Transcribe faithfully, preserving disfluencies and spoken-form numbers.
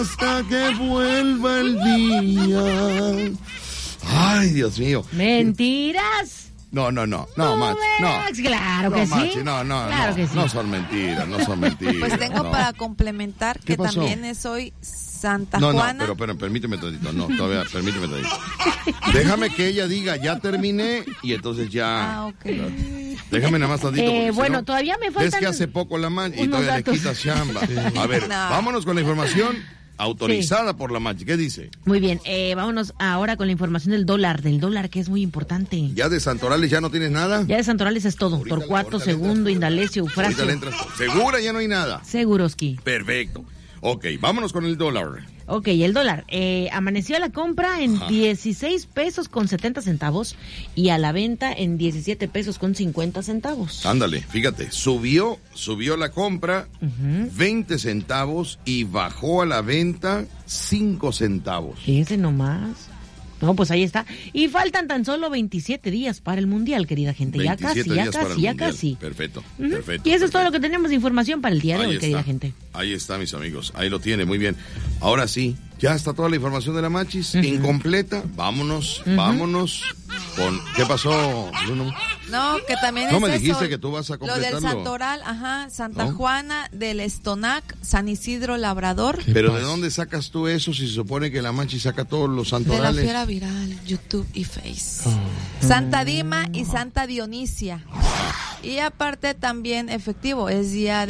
hasta que vuelva el día. Ay, Dios mío. Mentiras. No, no, no, no, Machi, no. Claro que no, Machi, sí. no, no, claro no, que sí. no son mentiras, no son mentiras. Pues tengo no. para complementar que pasó? también es hoy Santa No, Juana. no, pero, pero permíteme tantito, no, todavía, permíteme tantito. Déjame que ella diga, ya terminé, y entonces ya. Ah, ok. Déjame nada más tantito. Eh, porque bueno, si no, todavía me es faltan que hace poco la mancha y unos todavía datos. le quitas chamba. A ver, No. vámonos con la información autorizada sí. por la mancha. ¿Qué dice? Muy bien, eh, vámonos ahora con la información del dólar, del dólar que es muy importante. ¿Ya de Santorales ya no tienes nada? Ya de Santorales es todo. Ahorita, Torcuato, ahorita Segundo, Indalecio, Eufrasio. ¿Segura ya no hay nada? Seguroski. Perfecto. Ok, vámonos con el dólar. Ok, el dólar eh, amaneció a la compra en Ajá. dieciséis pesos con setenta centavos y a la venta en diecisiete pesos con cincuenta centavos. Ándale, fíjate, subió, subió la compra uh-huh. veinte centavos y bajó a la venta cinco centavos. Fíjense nomás. No, pues ahí está. Y faltan tan solo veintisiete días para el Mundial, querida gente. Ya casi, ya casi, ya casi. Perfecto, uh-huh. perfecto. Y eso perfecto. es todo lo que tenemos de información para el día de ahí hoy, está. querida gente. Ahí está, mis amigos. Ahí lo tiene, muy bien. Ahora sí, ya está toda la información de la Machis, uh-huh. incompleta. Vámonos, uh-huh. vámonos con... ¿Qué pasó, Bruno? No, que también no es me dijiste eso, que tú vas a completarlo. Lo del Santoral, ajá, Santa ¿No? Juana, del Estonac, San Isidro Labrador. Pero pasa? ¿De dónde sacas tú eso si se supone que la Machis saca todos los santorales? De la Fiera Viral, YouTube y Face. Oh. Santa Dima y Santa Dionisia. Y aparte también, efectivo, es día de